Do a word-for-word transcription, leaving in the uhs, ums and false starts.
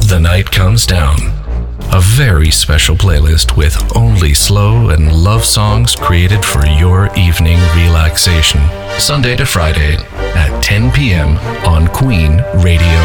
The Night Comes Down. A very special playlist with only slow and love songs created for your evening relaxation. Sunday to Friday at ten p.m. on Queen Radio.